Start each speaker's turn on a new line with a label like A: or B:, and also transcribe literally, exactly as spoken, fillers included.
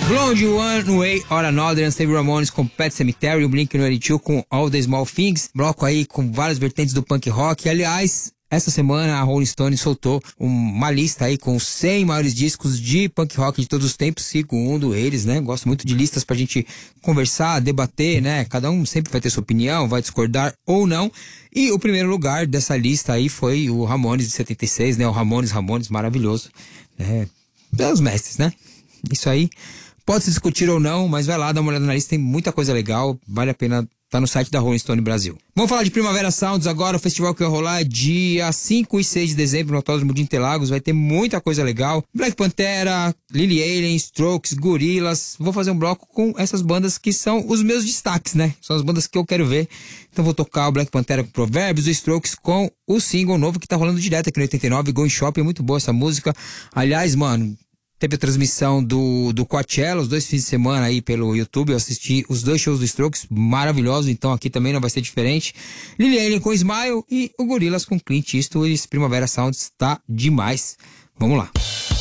A: Blonde, One Way or Another, Unstable Ramones com Pet Sematary, o Blink cento e oitenta e dois com All the Small Things, bloco aí com várias vertentes do punk rock. Aliás, essa semana a Rolling Stone soltou uma lista aí com os cem maiores discos de punk rock de todos os tempos, segundo eles, né? Gosto muito de listas pra gente conversar, debater, né? Cada um sempre vai ter sua opinião, vai discordar ou não. E o primeiro lugar dessa lista aí foi o Ramones de setenta e seis, né? O Ramones, Ramones, maravilhoso. É, é os mestres, né? Isso aí pode se discutir ou não, mas vai lá, dá uma olhada na lista, tem muita coisa legal, vale a pena. Tá no site da Rolling Stone Brasil. Vamos falar de Primavera Sounds agora, o festival que vai rolar dia cinco e seis de dezembro no Autódromo de Interlagos, vai ter muita coisa legal. Black Pantera, Lily Allen, Strokes, Gorillaz. Vou fazer um bloco com essas bandas que são os meus destaques, né? São as bandas que eu quero ver. Então vou tocar o Black Pantera com Provérbios, o Strokes com o single novo que tá rolando direto aqui no oitenta e nove, Going Shopping, é muito boa essa música. Aliás, mano, teve a transmissão do, do Coachella, os dois fins de semana aí pelo YouTube. Eu assisti os dois shows do Strokes, maravilhosos, então aqui também não vai ser diferente. Lily Allen com Smile e o Gorillaz com Clint Eastwood. Primavera Sound está demais. Vamos lá.